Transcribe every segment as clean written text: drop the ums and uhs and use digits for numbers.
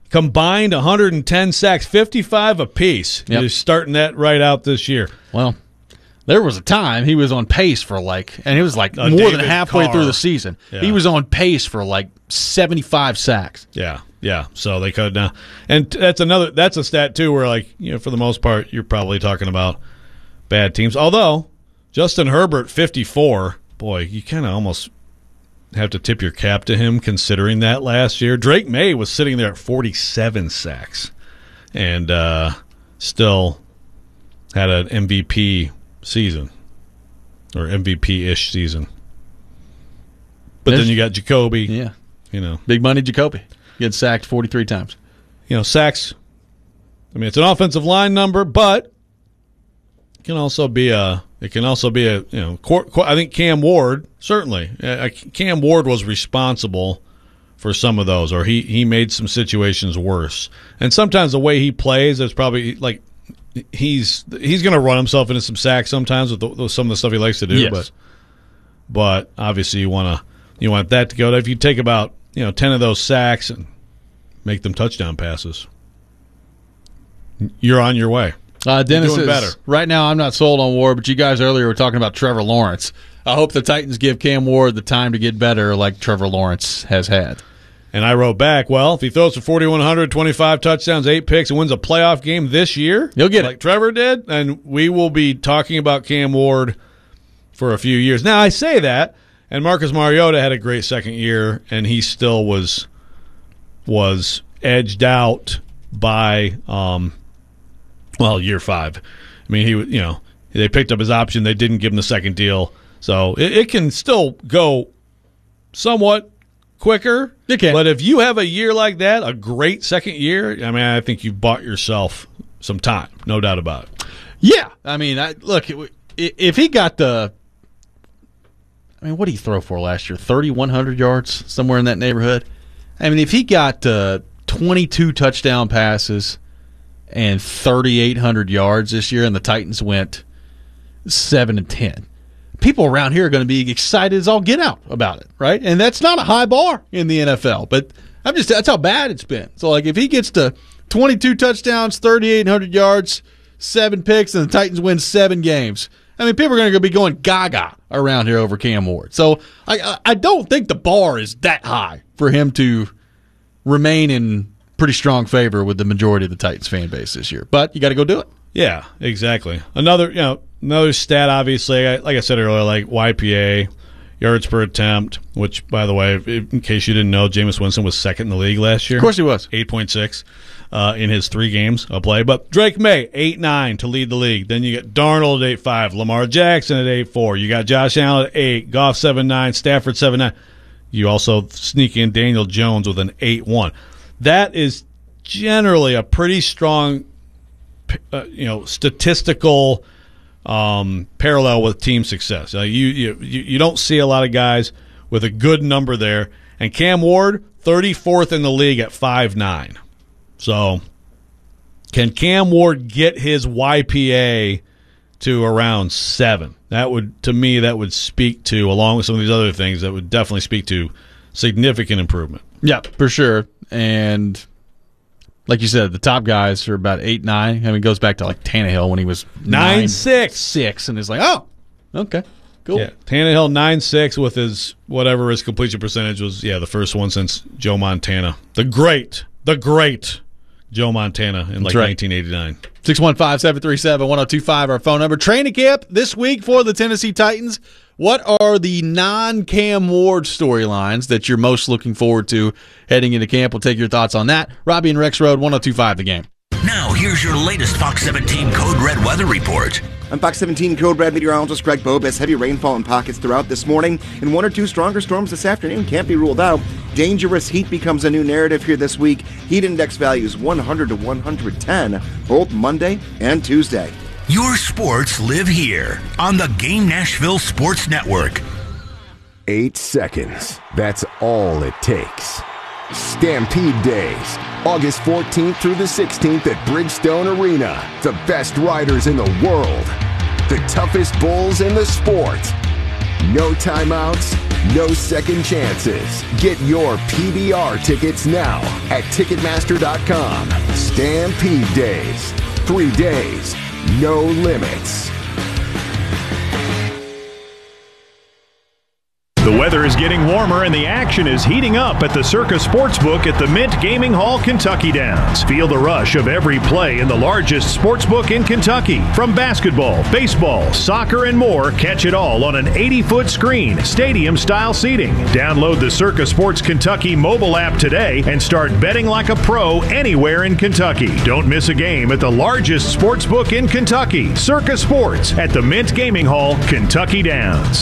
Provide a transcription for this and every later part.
Combined 110 sacks, 55 apiece. Yep. He's starting that right out this year. Well, there was a time he was on pace for and it was more David than halfway Carr. through the season. Yeah. He was on pace for 75 sacks. Yeah. So they cut it down. And that's a stat, too, where, for the most part, you're probably talking about bad teams. Although, Justin Herbert, 54, boy, you kind of almost have to tip your cap to him considering that last year. Drake May was sitting there at 47 sacks and still had an MVP season or MVP-ish season. But then you got Jacoby. Yeah. Big money Jacoby. Gets sacked 43 times. Sacks, it's an offensive line number, but it can also be a I think Cam Ward, certainly. Cam Ward was responsible for some of those, or he made some situations worse. And sometimes the way he plays is probably he's going to run himself into some sacks sometimes with some of the stuff he likes to do. Yes. But obviously you want that to go. If you take about 10 of those sacks and make them touchdown passes, you're on your way. Dennis doing better. Right now, I'm not sold on Ward, but you guys earlier were talking about Trevor Lawrence. I hope the Titans give Cam Ward the time to get better like Trevor Lawrence has had. And I wrote back, well, if he throws for 4,100, 25 touchdowns, 8 picks, and wins a playoff game this year, he'll get like Trevor did, and we will be talking about Cam Ward for a few years. Now, I say that, and Marcus Mariota had a great second year, and he still was edged out by year 5. They picked up his option. They didn't give him the second deal. So it can still go somewhat quicker. It can. But if you have a year like that, a great second year, I think you've bought yourself some time. No doubt about it. Yeah. Look, if he got what did he throw for last year? 3,100 yards, somewhere in that neighborhood? If he got 22 touchdown passes and 3,800 yards this year, and the Titans went 7-10. People around here are going to be excited as all get out about it, right? And that's not a high bar in the NFL, but that's how bad it's been. So, if he gets to 22 touchdowns, 3,800 yards, 7 picks, and the Titans win 7 games, people are going to be going gaga around here over Cam Ward. So, I don't think the bar is that high for him to remain in pretty strong favor with the majority of the Titans fan base this year. But you got to go do it. Yeah, exactly. Another stat, obviously, like I said earlier, YPA, yards per attempt, which, by the way, in case you didn't know, Jameis Winston was second in the league last year. Of course he was. 8.6 in his 3 games of play. But Drake May, 8.9 to lead the league. Then you get Darnold at 8.5, Lamar Jackson at 8.4. You got Josh Allen at 8, Goff 7.9, Stafford 7.9. You also sneak in Daniel Jones with an 8.1. That is generally a pretty strong, statistical parallel with team success. You don't see a lot of guys with a good number there. And Cam Ward, 34th in the league at 5.9. So can Cam Ward get his YPA to around 7? That would speak to, along with some of these other things, that would definitely speak to significant improvement. Yeah, for sure. And like you said, the top guys are about 8-9. It goes back to Tannehill when he was 9.6, and it's oh, okay, cool. Yeah, Tannehill 9.6 with his whatever his completion percentage was. Yeah, the first one since Joe Montana, the great Joe Montana in 1989. 615-737-1025, our phone number. Training camp this week for the Tennessee Titans. What are the non-Cam Ward storylines that you're most looking forward to heading into camp? We'll take your thoughts on that. Robbie and Rex Road, 102.5 The Game. Now, here's your latest Fox 17 Code Red weather report. I'm Fox 17 Code Red meteorologist Greg Bobus. Heavy rainfall in pockets throughout this morning, and 1 or 2 stronger storms this afternoon can't be ruled out. Dangerous heat becomes a new narrative here this week. Heat index values 100 to 110, both Monday and Tuesday. Your sports live here on the Game Nashville Sports Network. 8 seconds. That's all it takes. Stampede Days, August 14th through the 16th at Bridgestone Arena. The best riders in the world. The toughest bulls in the sport. No timeouts, no second chances. Get your PBR tickets now at Ticketmaster.com. Stampede Days. 3 days, no limits. The weather is getting warmer and the action is heating up at the Circa Sportsbook at the Mint Gaming Hall, Kentucky Downs. Feel the rush of every play in the largest sportsbook in Kentucky. From basketball, baseball, soccer, and more, catch it all on an 80-foot screen, stadium-style seating. Download the Circa Sports Kentucky mobile app today and start betting like a pro anywhere in Kentucky. Don't miss a game at the largest sportsbook in Kentucky, Circa Sports at the Mint Gaming Hall, Kentucky Downs.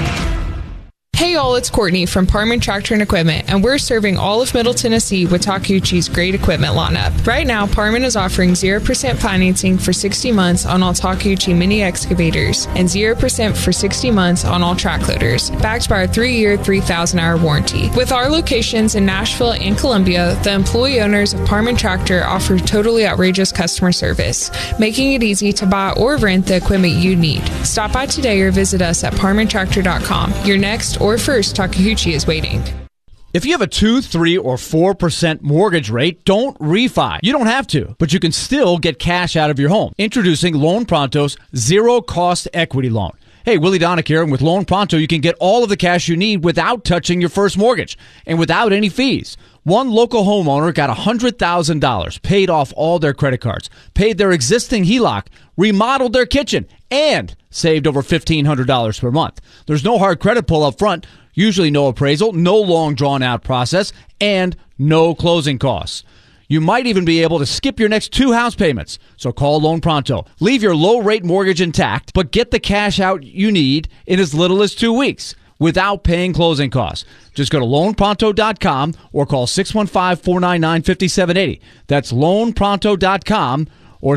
Hey y'all, it's Courtney from Parman Tractor and Equipment, and we're serving all of Middle Tennessee with Takeuchi's great equipment lineup. Right now, Parman is offering 0% financing for 60 months on all Takeuchi mini excavators and 0% for 60 months on all track loaders, backed by our 3-year, 3,000-hour warranty. With our locations in Nashville and Columbia, the employee owners of Parman Tractor offer totally outrageous customer service, making it easy to buy or rent the equipment you need. Stop by today or visit us at parmantractor.com. Your next or first Takeuchi is waiting. If you have a 2, 3, or 4% mortgage rate, don't refi. You don't have to, but you can still get cash out of your home. Introducing Loan Pronto's zero-cost equity loan. Hey, Willie Donick here, and with Loan Pronto, you can get all of the cash you need without touching your first mortgage and without any fees. One local homeowner got $100,000, paid off all their credit cards, paid their existing HELOC, remodeled their kitchen, and saved over $1,500 per month. There's no hard credit pull up front, usually no appraisal, no long drawn-out process, and no closing costs. You might even be able to skip your next 2 house payments. So call Loan Pronto. Leave your low-rate mortgage intact, but get the cash out you need in as little as 2 weeks without paying closing costs. Just go to loanpronto.com or call 615-499-5780. That's loanpronto.com or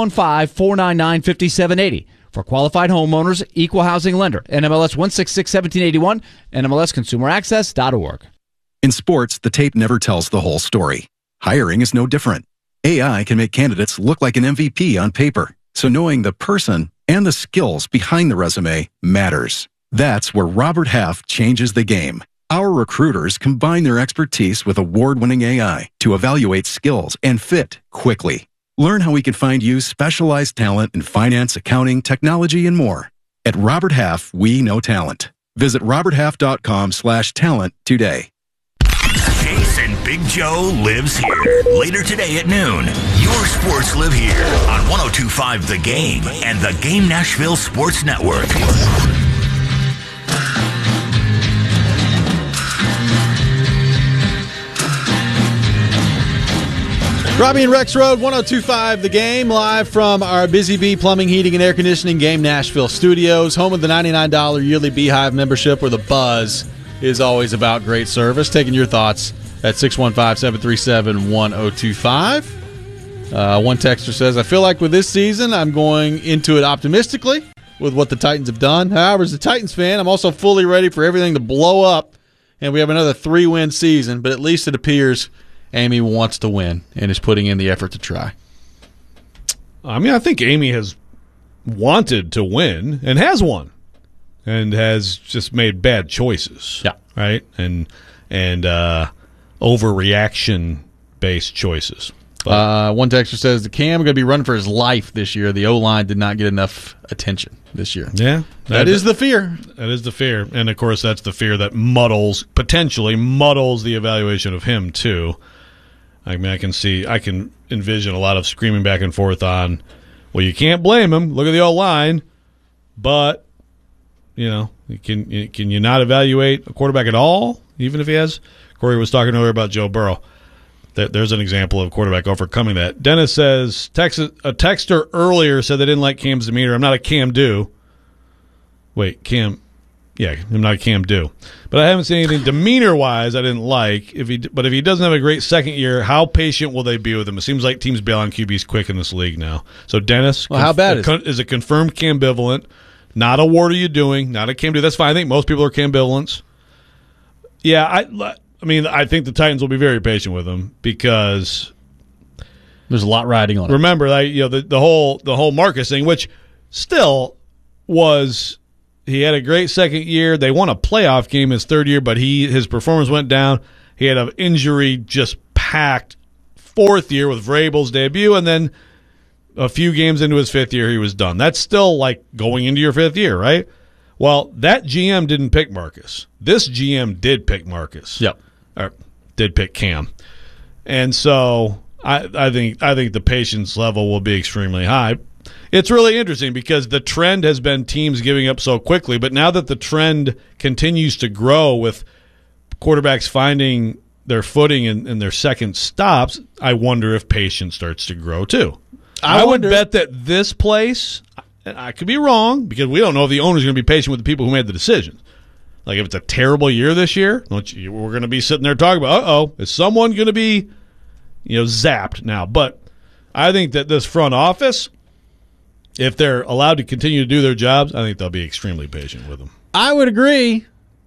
615-499-5780. For qualified homeowners, equal housing lender. NMLS 1661781, NMLSconsumeraccess.org. In sports, the tape never tells the whole story. Hiring is no different. AI can make candidates look like an MVP on paper, so knowing the person and the skills behind the resume matters. That's where Robert Half changes the game. Our recruiters combine their expertise with award-winning AI to evaluate skills and fit quickly. Learn how we can find you specialized talent in finance, accounting, technology, and more. At Robert Half, we know talent. Visit roberthalf.com/talent today. Jason Big Joe lives here. Later today at noon, your sports live here on 102.5 The Game and the Game Nashville Sports Network. Robbie and Rex Road, 102.5 The Game, live from our Busy Bee Plumbing, Heating, and Air Conditioning Game Nashville studios, home of the $99 yearly Beehive membership, where the buzz is always about great service. Taking your thoughts at 615-737-1025. One texter says, I feel like with this season, I'm going into it optimistically with what the Titans have done. However, as a Titans fan, I'm also fully ready for everything to blow up, and we have another 3-win season, but at least it appears Amy wants to win and is putting in the effort to try. I mean, I think Amy has wanted to win and has won and has just made bad choices. Yeah. Right? And overreaction-based choices. One texter says the Cam going to be running for his life this year. The O-line did not get enough attention this year. Yeah. That is the fear. That is the fear. And, of course, that's the fear that potentially muddles the evaluation of him, too. I mean, I can envision a lot of screaming back and forth on, well, you can't blame him. Look at the O-line. But, can you not evaluate a quarterback at all, even if he has? Corey was talking earlier about Joe Burrow. There's an example of a quarterback overcoming that. Dennis says, a texter earlier said they didn't like Cam's demeanor. I'm not a Cam do. Wait, Cam. Yeah, I'm not a Cam do. But I haven't seen anything demeanor-wise I didn't like. But if he doesn't have a great second year, how patient will they be with him? It seems like teams bail on QBs quick in this league now. So, Dennis, well, how bad is it confirmed Cambivalent? Not a what are you doing? Not a Cam do. That's fine. I think most people are Cambivalents. Yeah, I think the Titans will be very patient with him because there's a lot riding on it. Remember, the whole Marcus thing, which still was He had a great second year. They won a playoff game his third year, but his performance went down. He had an injury just packed fourth year with Vrabel's debut, and then a few games into his fifth year, he was done. That's still like going into your fifth year, right? Well, that GM didn't pick Marcus. This GM did pick Marcus. Yep. Or did pick Cam. And so I think the patience level will be extremely high. It's really interesting because the trend has been teams giving up so quickly, but now that the trend continues to grow with quarterbacks finding their footing and their second stops, I wonder if patience starts to grow too. I would bet that this place, and I could be wrong because we don't know if the owner's going to be patient with the people who made the decisions. Like if it's a terrible year this year, we're going to be sitting there talking about, is someone going to be, zapped now? But I think that this front office, if they're allowed to continue to do their jobs, I think they'll be extremely patient with them. I would agree.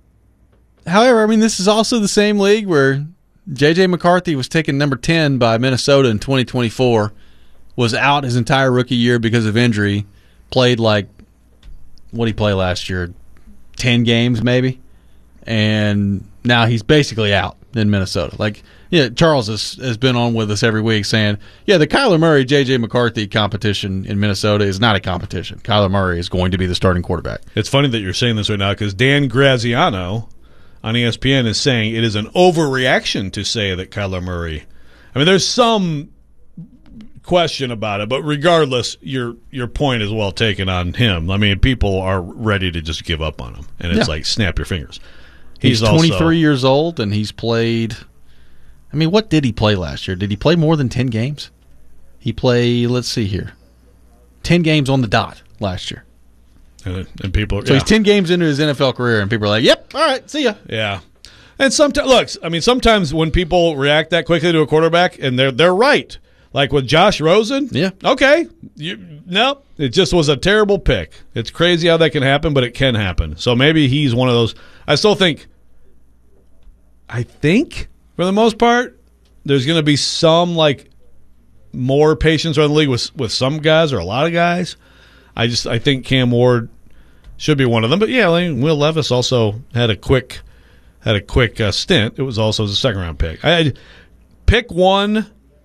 However, this is also the same league where J.J. McCarthy was taken number 10 by Minnesota in 2024, was out his entire rookie year because of injury, played what did he play last year? 10 games maybe? And now he's basically out in Minnesota. Charles has been on with us every week saying, the Kyler Murray, J.J. McCarthy competition in Minnesota is not a competition. Kyler Murray is going to be the starting quarterback. It's funny that you're saying this right now because Dan Graziano on ESPN is saying it is an overreaction to say that Kyler Murray. There's some question about it, but regardless, your point is well taken on him. People are ready to just give up on him, and it's like snap your fingers. He's 23 years old, and he's played. What did he play last year? Did he play more than 10 games? He played, let's see here, 10 games on the dot last year. And people, so he's 10 games into his NFL career, and people are like, "Yep, all right, see ya." Yeah, and sometimes when people react that quickly to a quarterback, and they're right. Like with Josh Rosen, okay, it just was a terrible pick. It's crazy how that can happen, but it can happen. So maybe he's one of those. I think for the most part, there's going to be some more patience around the league with some guys or a lot of guys. I think Cam Ward should be one of them. But Will Levis also had a quick stint. It was also a second-round pick. I pick one.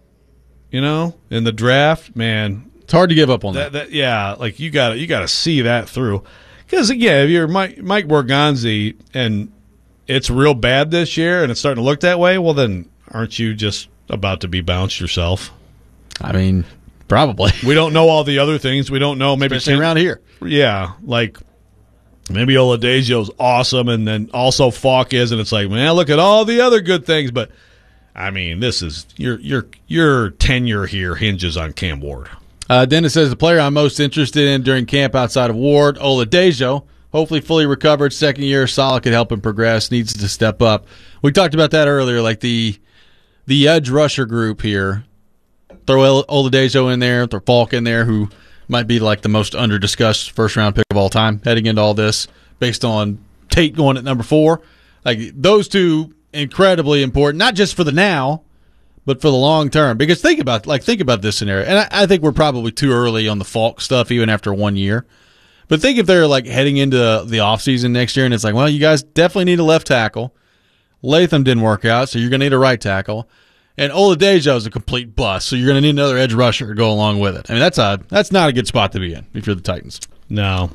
In the draft, man, it's hard to give up on that. You got to see that through. Because if you're Mike Borgonzi and it's real bad this year and it's starting to look that way, well, then aren't you just about to be bounced yourself? Probably. We don't know all the other things. We don't know maybe especially around here. Yeah, maybe Oladejo's awesome, and then also Falk is, and it's man, look at all the other good things, but. This is your tenure here hinges on Cam Ward. Dennis says the player I'm most interested in during camp outside of Ward, Oladejo, hopefully fully recovered, second year, solid, could help him progress, needs to step up. We talked about that earlier, the edge rusher group here. Throw Oladejo in there, throw Falk in there, who might be the most under-discussed first-round pick of all time heading into all this, based on Tate going at number 4. Those two. Incredibly important, not just for the now, but for the long term. Because think about this scenario, and I think we're probably too early on the Falk stuff, even after 1 year. But think if they're heading into the offseason next year, and it's you guys definitely need a left tackle. Latham didn't work out, so you're going to need a right tackle. And Oladejo is a complete bust, so you're going to need another edge rusher to go along with it. That's not a good spot to be in if you're the Titans. No.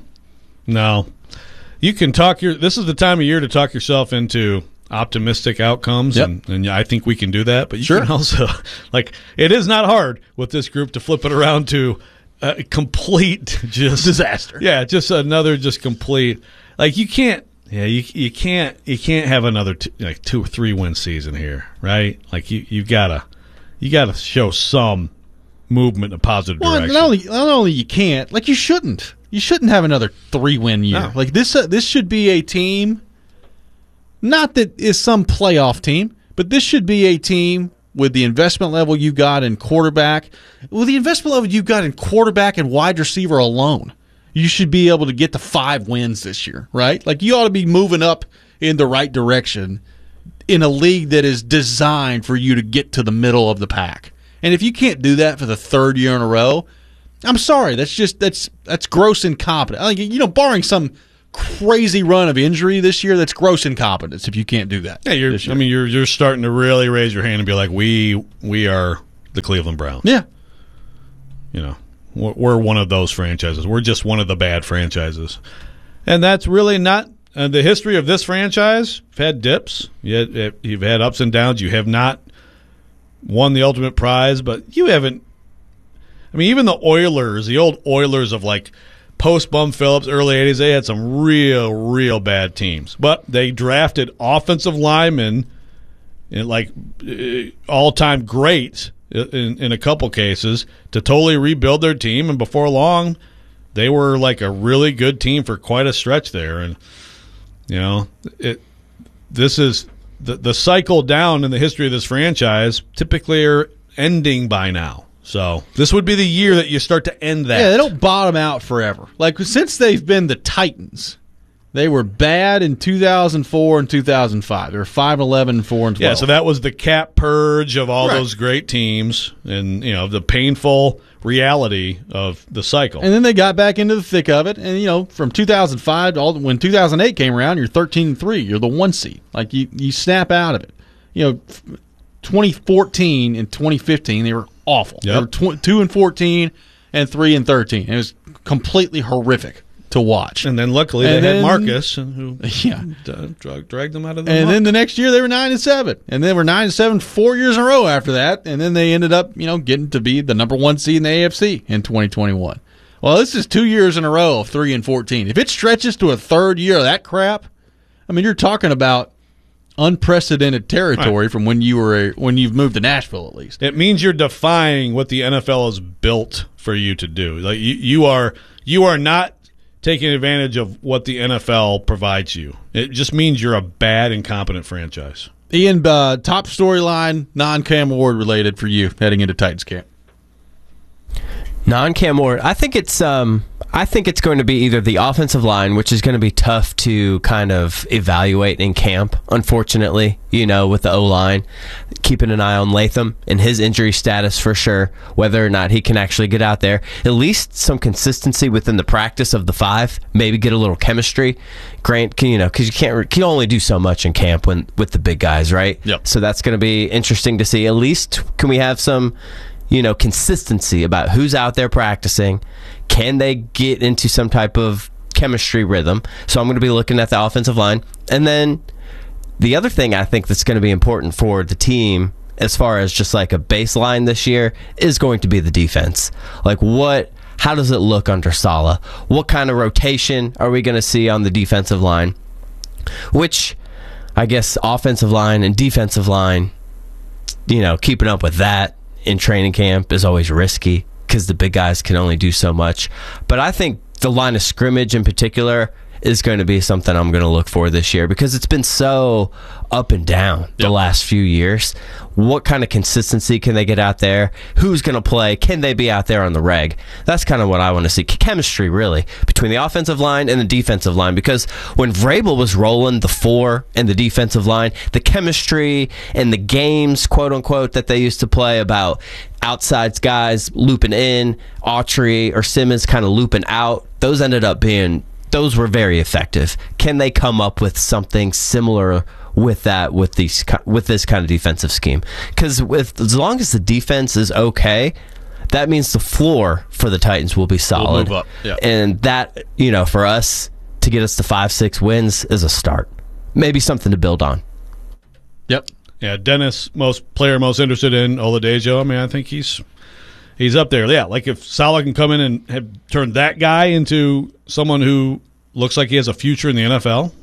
You can talk this is the time of year to talk yourself into optimistic outcomes, and I think we can do that. But you can also, it is not hard with this group to flip it around to a complete just disaster. Yeah, just another just complete. You can't. Yeah, you can't have another 2 or 3 win season here, right? You've got to show some movement in a positive direction. Not only you can't, you shouldn't. You shouldn't have another 3-win year. No. This should be a team. Not that is some playoff team, but this should be a team with the investment level you got in quarterback. With the investment level you got in quarterback and wide receiver alone, you should be able to get to 5 wins this year, right? You ought to be moving up in the right direction in a league that is designed for you to get to the middle of the pack. And if you can't do that for the 3rd year in a row, I'm sorry. That's gross incompetence. Barring some crazy run of injury this year, that's gross incompetence if you can't do that. Yeah, you're starting to really raise your hand and be like, we are the Cleveland Browns. Yeah. You know, we're one of those franchises. We're just one of the bad franchises. And that's really not the history of this franchise. You've had dips. You've had ups and downs. You have not won the ultimate prize, but you haven't. I mean, even the Oilers, the old Oilers of like post-Bum Phillips, early 80s, they had some real bad teams. But they drafted offensive linemen, like all-time greats in a couple cases, to totally rebuild their team. And before long, they were like a really good team for quite a stretch there. And, you know, this is the cycle down in the history of this franchise typically are ending by now. So this would be the year that you start to end that. Yeah, they don't bottom out forever. Like, since they've been the Titans, they were bad in 2004 and 2005. They were 5-11, 4-12. Yeah, so that was the cap purge of all those great teams and, you know, the painful reality of the cycle. And then they got back into the thick of it. And, you know, from 2005 to when 2008 came around, you're 13-3. You're the 1 seed. Like, you snap out of it. You know, 2014 and 2015, they were awful. Yep. They were 2-14 and 3-13. It was completely horrific to watch. And then luckily they had Marcus, who dragged them out of the And muck. then the next year they were 9-7, and they were 9-7 4 years in a row after that. And then they ended up, you know, getting to be the number 1 seed in the AFC in 2021. Well, this is 2 years in a row of 3-14. If it stretches to a third year of that crap, I mean, you're talking about unprecedented territory from when you've moved to Nashville, at least. It means you're defying what the NFL is built for you to do. Like you are not taking advantage of what the NFL provides you. It just means you're a bad, incompetent franchise. Ian, top storyline, non-Cam Ward related for you heading into Titans camp. Non-Cam Ward, I think it's going to be either the offensive line, which is going to be tough to kind of evaluate in camp, unfortunately, you know, with the O-line. Keeping an eye on Latham and his injury status for sure, whether or not he can actually get out there. At least some consistency within the practice of the 5, maybe get a little chemistry. Grant, you know, because you can only do so much in camp with the big guys, right? Yep. So that's going to be interesting to see. At least can we have some, you know, consistency about who's out there practicing. Can they get into some type of chemistry rhythm? So I'm going to be looking at the offensive line. And then the other thing I think that's going to be important for the team as far as just like a baseline this year is going to be the defense. Like how does it look under Saleh? What kind of rotation are we going to see on the defensive line? Which I guess offensive line and defensive line, you know, keeping up with that in training camp is always risky because the big guys can only do so much. But I think the line of scrimmage in particular is going to be something I'm going to look for this year because it's been so up and down the last few years. What kind of consistency can they get out there? Who's going to play? Can they be out there on the reg? That's kind of what I want to see. Chemistry, really, between the offensive line and the defensive line, because when Vrabel was rolling the 4 and the defensive line, the chemistry and the games, quote-unquote, that they used to play about outside guys looping in, Autry or Simmons kind of looping out, those were very effective. Can they come up with something similar with that with this kind of defensive scheme? Because as long as the defense is okay, that means the floor for the Titans will be solid. We'll move up. Yeah. And that, you know, for us to get us to 5-6 wins is a start. Maybe something to build on. Yep. Yeah, Dennis, most interested in Oladejo. I mean, I think he's up there. Yeah, like if Saleh can come in and have turned that guy into someone who looks like he has a future in the NFL,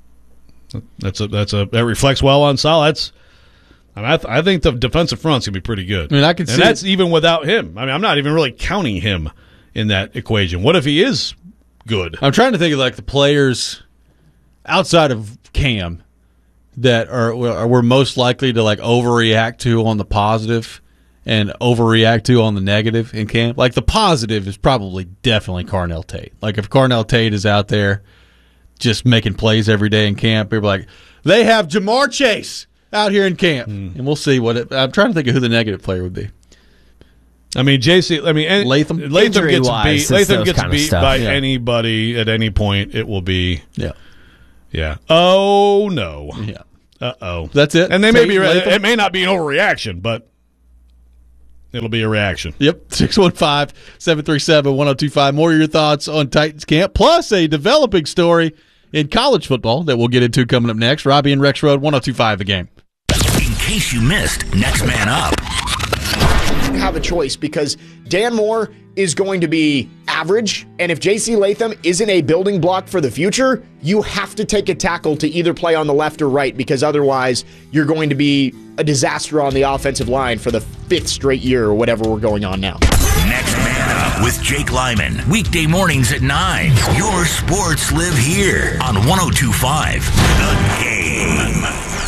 that reflects well on Saleh. I think the defensive front's gonna be pretty good. I mean, I can see, and that's even without him. I mean, I'm not even really counting him in that equation. What if he is good? I'm trying to think of like the players outside of Cam that we're most likely to like overreact to on the positive and overreact to on the negative in camp. Like the positive is probably definitely Carnell Tate. Like if Carnell Tate is out there just making plays every day in camp, people are like, they have Jamar Chase out here in camp. And we'll see I'm trying to think of who the negative player would be. I mean, Latham gets beat by anybody at any point. It will be. Yeah. Oh, no. Yeah. Uh-oh. That's it. And it may not be an overreaction, but it'll be a reaction. Yep. 615-737-1025. More of your thoughts on Titans camp, plus a developing story in college football that we'll get into coming up next. Robbie and Rex Road, 102.5 The Game. In case you missed, next man up. Have a choice because Dan Moore is going to be average, and if J.C. Latham isn't a building block for the future, you have to take a tackle to either play on the left or right, because otherwise you're going to be a disaster on the offensive line for the 5th straight year or whatever we're going on now. Next Man Up with Jake Lyman. Weekday mornings at 9. Your sports live here on 102.5 The Game.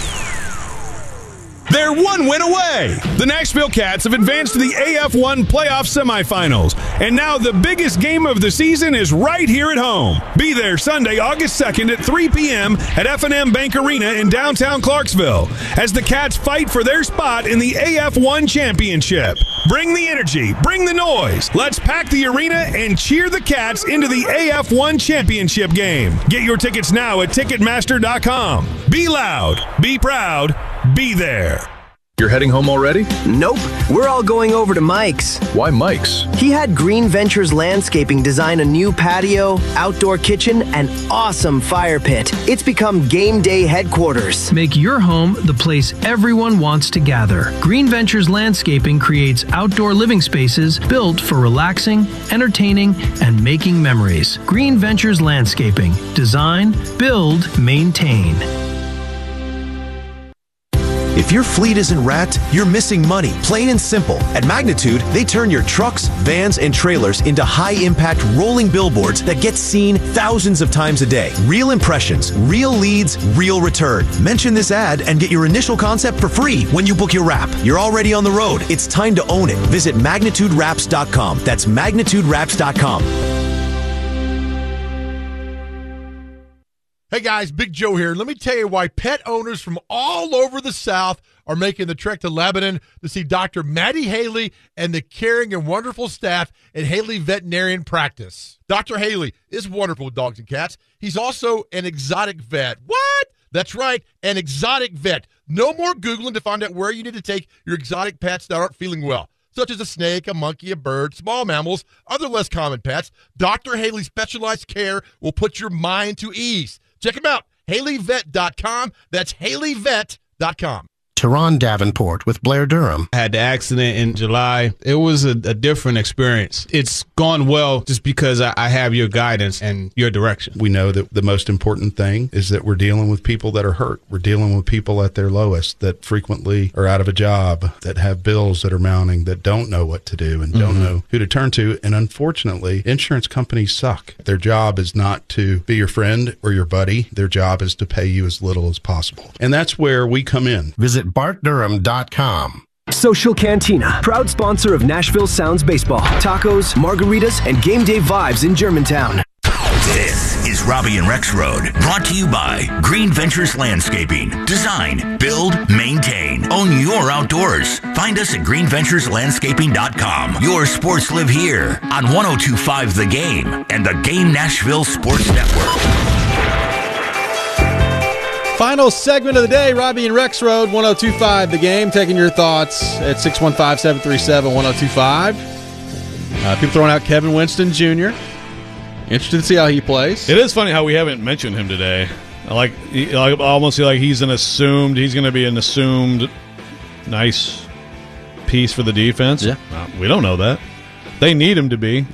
They're one win away. The Nashville Cats have advanced to the AF1 playoff semifinals, and now the biggest game of the season is right here at home. Be there Sunday, August 2nd at 3 p.m. at F&M Bank Arena in downtown Clarksville as the Cats fight for their spot in the AF1 championship. Bring the energy, bring the noise. Let's pack the arena and cheer the Cats into the AF1 championship game. Get your tickets now at Ticketmaster.com. Be loud, be proud, be there. You're heading home already? Nope. We're all going over to Mike's. Why Mike's? He had Green Ventures Landscaping design a new patio, outdoor kitchen, and awesome fire pit. It's become game day headquarters. Make your home the place everyone wants to gather. Green Ventures Landscaping creates outdoor living spaces built for relaxing, entertaining, and making memories. Green Ventures Landscaping. Design, build, maintain. If your fleet isn't wrapped, you're missing money, plain and simple. At Magnitude, they turn your trucks, vans, and trailers into high-impact rolling billboards that get seen thousands of times a day. Real impressions, real leads, real return. Mention this ad and get your initial concept for free when you book your wrap. You're already on the road. It's time to own it. Visit MagnitudeWraps.com. That's MagnitudeWraps.com. Hey guys, Big Joe here. Let me tell you why pet owners from all over the South are making the trek to Lebanon to see Dr. Maddie Haley and the caring and wonderful staff at Haley Veterinarian Practice. Dr. Haley is wonderful with dogs and cats. He's also an exotic vet. What? That's right, an exotic vet. No more Googling to find out where you need to take your exotic pets that aren't feeling well, such as a snake, a monkey, a bird, small mammals, other less common pets. Dr. Haley's specialized care will put your mind to ease. Check them out, HaleyVet.com. That's HaleyVet.com. Teron Davenport with Blair Durham. I had the accident in July. It was a different experience. It's gone well just because I have your guidance and your direction. We know that the most important thing is that we're dealing with people that are hurt. We're dealing with people at their lowest that frequently are out of a job, that have bills that are mounting, that don't know what to do and don't know who to turn to. And unfortunately, insurance companies suck. Their job is not to be your friend or your buddy. Their job is to pay you as little as possible. And that's where we come in. Visit BartDurham.com. Social Cantina, proud sponsor of Nashville Sounds Baseball, tacos, margaritas, and game day vibes in Germantown. This is Robbie and Rex Road, brought to you by Green Ventures Landscaping. Design, build, maintain. Own your outdoors. Find us at greenventureslandscaping.com. Your sports live here on 102.5 The Game and the Game Nashville Sports Network. Final segment of the day, Robbie and Rex Road, 102.5 The Game. Taking your thoughts at 615-737-1025. People throwing out Kevin Winston Jr. Interested to see how he plays. It is funny how we haven't mentioned him today. I almost feel like he's going to be an assumed nice piece for the defense. Yeah. We don't know that. They need him to be.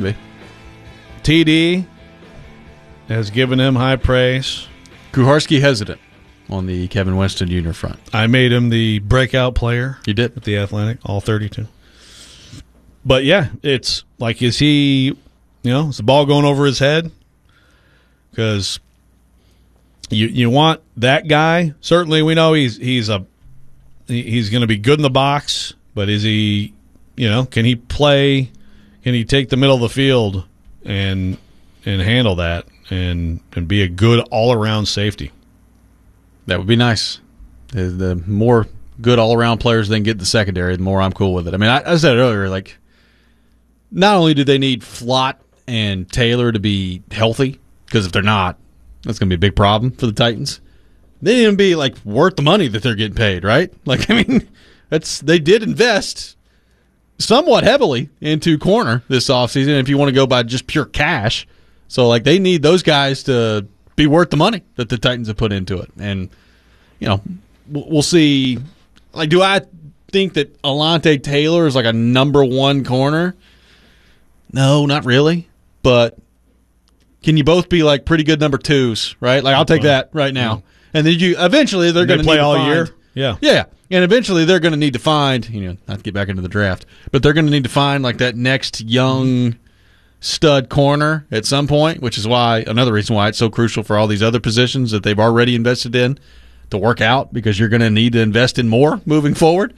TD has given him high praise. Kuharski hesitant on the Kevin Winston Jr. front. I made him the breakout player. You did? At the Athletic, all 32. But, yeah, it's like, is he, is the ball going over his head? Because you want that guy. Certainly we know he's going to be good in the box, but is he, can he play, can he take the middle of the field and handle that? And be a good all-around safety. That would be nice. The more good all-around players they can get in the secondary, the more I'm cool with it. I mean, I said it earlier, like, not only do they need Flott and Taylor to be healthy, because if they're not, that's going to be a big problem for the Titans. They didn't even be like worth the money that they're getting paid, right? Like, I mean, they did invest somewhat heavily into corner this offseason if you want to go by just pure cash. So, like, they need those guys to be worth the money that the Titans have put into it. And, you know, we'll see. Like, do I think that Alontae Taylor is like a number one corner? No, not really. But can you both be like pretty good number twos, right? Like, I'll take that right now. And then eventually they're going to play need to all find, year. Yeah. Yeah. And eventually they're going to need to find, not to get back into the draft, but they're going to need to find like that next young stud corner at some point, which is another reason why it's so crucial for all these other positions that they've already invested in to work out, because you're going to need to invest in more moving forward.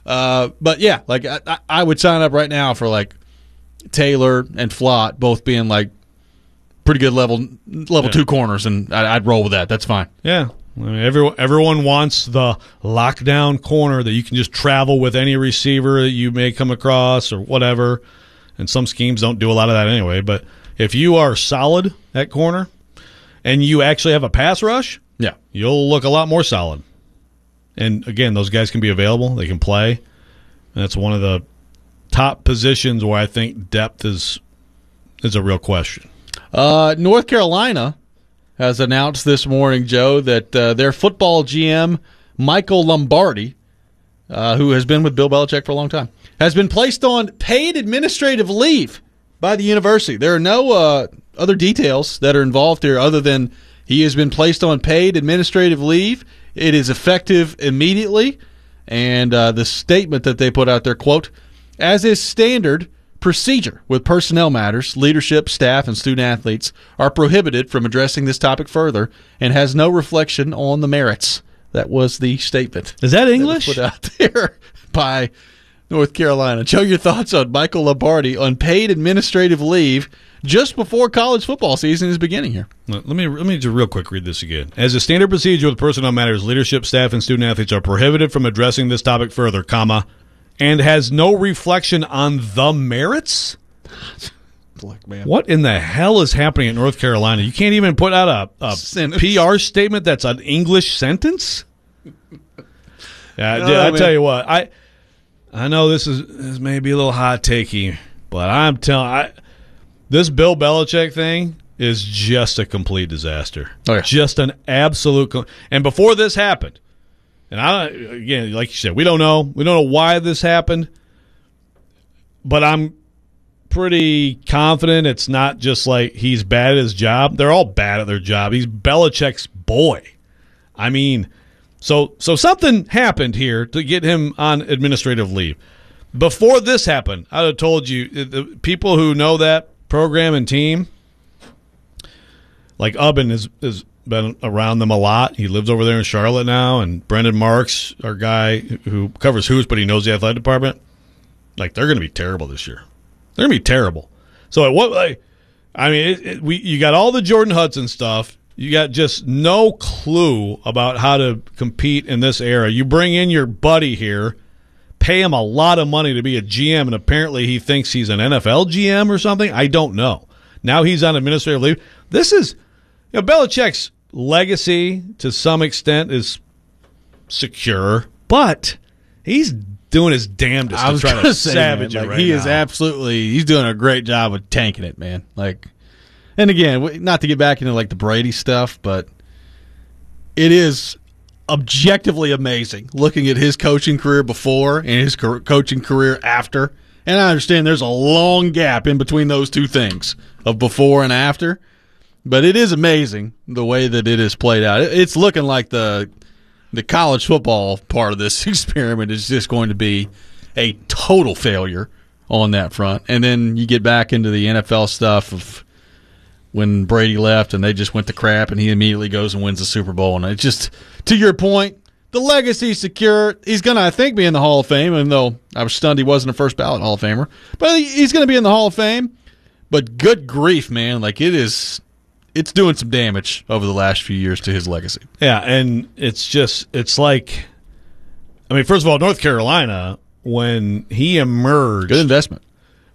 But yeah, like I would sign up right now for like Taylor and Flott both being like pretty good level 2 corners, and I'd roll with that. That's fine. Yeah. I mean, everyone wants the lockdown corner that you can just travel with any receiver that you may come across or whatever. And some schemes don't do a lot of that anyway. But if you are solid at corner and you actually have a pass rush, yeah, you'll look a lot more solid. And again, those guys can be available. They can play. And that's one of the top positions where I think depth is a real question. North Carolina has announced this morning, Joe, that their football GM, Michael Lombardi, who has been with Bill Belichick for a long time, has been placed on paid administrative leave by the university. There are no other details that are involved here other than he has been placed on paid administrative leave. It is effective immediately, and the statement that they put out there, quote, as is standard procedure with personnel matters, leadership, staff, and student-athletes are prohibited from addressing this topic further and has no reflection on the merits. That was the statement. Is that English? That was put out there by North Carolina. Joe, your thoughts on Michael Lombardi on paid administrative leave just before college football season is beginning here. Let me just real quick read this again. As a standard procedure with personnel matters, leadership, staff, and student-athletes are prohibited from addressing this topic further, comma, and has no reflection on the merits? Look, man. What in the hell is happening in North Carolina? You can't even put out a PR statement that's an English sentence? Yeah, I tell you what, I know this may be a little hot takey, but I'm telling this Bill Belichick thing is just a complete disaster. Oh, yeah. Just an absolute. And before this happened, and again, like you said, we don't know why this happened, but I'm pretty confident it's not just like he's bad at his job. They're all bad at their job. He's Belichick's boy. I mean, so something happened here to get him on administrative leave. Before this happened, I'd have told you, the people who know that program and team, like Ubben has been around them a lot. He lives over there in Charlotte now, and Brendan Marks, our guy who covers hoops, but he knows the athletic department, like they're going to be terrible this year. They're going to be terrible. So at what? Like, I mean, you got all the Jordan Hudson stuff. You got just no clue about how to compete in this era. You bring in your buddy here, pay him a lot of money to be a GM, and apparently he thinks he's an NFL GM or something. I don't know. Now he's on administrative leave. This is, Belichick's legacy to some extent is secure, but he's doing his damnedest to try to savage it right now. He is absolutely, he's doing a great job of tanking it, man. Like, and again, not to get back into like the Brady stuff, but it is objectively amazing looking at his coaching career before and his coaching career after. And I understand there's a long gap in between those two things of before and after, but it is amazing the way that it is played out. It's looking like the college football part of this experiment is just going to be a total failure on that front. And then you get back into the NFL stuff of when Brady left and they just went to crap and he immediately goes and wins the Super Bowl. And it's just, to your point, the legacy's secure. He's going to, I think, be in the Hall of Fame, even though I was stunned he wasn't a first ballot Hall of Famer. But he's going to be in the Hall of Fame. But good grief, man. Like, it's doing some damage over the last few years to his legacy. Yeah, and it's like, I mean, first of all, North Carolina, when he emerged. Good investment.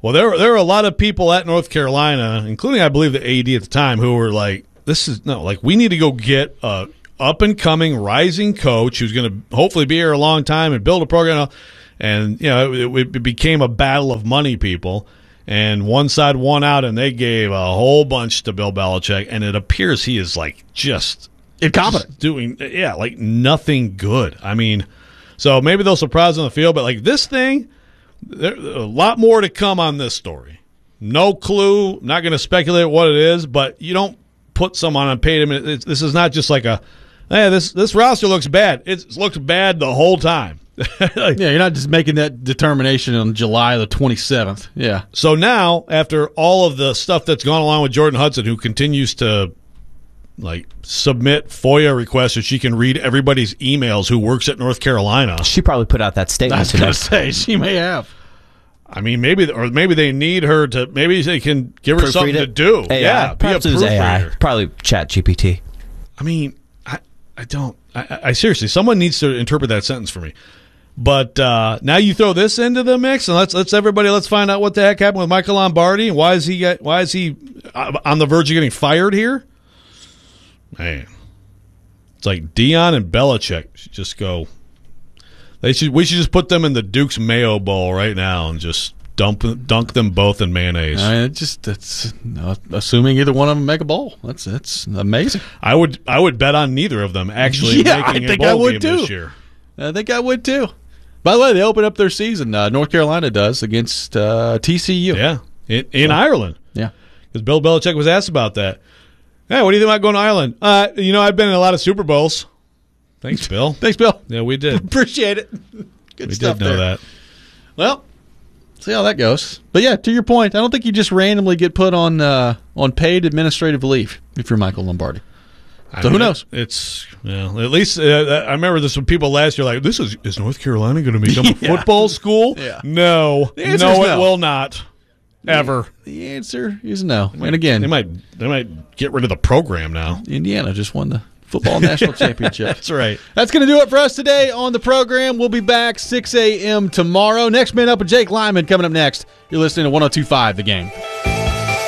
Well, there were a lot of people at North Carolina, including, I believe, the AD at the time, who were like, we need to go get a up-and-coming, rising coach who's going to hopefully be here a long time and build a program. And, it became a battle of money people. And one side won out, and they gave a whole bunch to Bill Belichick. And it appears he is, just incompetent. Doing, nothing good. I mean, so maybe they'll surprise on the field. But, this thing, there's a lot more to come on this story. No clue. Not going to speculate what it is, but you don't put someone on paid him. This is not just like this roster looks bad. It's looked bad the whole time. You're not just making that determination on July the 27th. Yeah. So now, after all of the stuff that's gone along with Jordan Hudson, who continues to submit FOIA requests so she can read everybody's emails who works at North Carolina. She probably put out that statement I was going to say, she may have. I mean, maybe they need her to. Maybe they can give her something to do. AI. Yeah, be a proofreader. Probably ChatGPT. I mean, I don't. I seriously, someone needs to interpret that sentence for me. But now you throw this into the mix, and let's find out what the heck happened with Michael Lombardi and why is he on the verge of getting fired here? Man, it's like Dion and Belichick should just go. We should just put them in the Duke's Mayo Bowl right now and just dunk them both in mayonnaise. That's assuming either one of them make a bowl. That's amazing. I would bet on neither of them actually making a bowl game this year. I think I would too. By the way, they open up their season. North Carolina does against TCU. Yeah, in Ireland. Yeah, because Bill Belichick was asked about that. Hey, what do you think about going to Ireland? I've been in a lot of Super Bowls. Thanks, Bill. Thanks, Bill. Yeah, we did. Appreciate it. Good we stuff did know there. that. Well, see how that goes. But yeah, to your point, I don't think you just randomly get put on paid administrative leave if you're Michael Lombardi. So who knows? It's at least I remember this when people last year like, is North Carolina going to become a football school? Yeah. No, it will not. Ever. The answer is no. And again, they might get rid of the program now. Indiana just won the football national championship. That's right. That's going to do it for us today on the program. We'll be back 6 a.m. tomorrow. Next Man Up with Jake Lyman coming up next. You're listening to 102.5 The Game.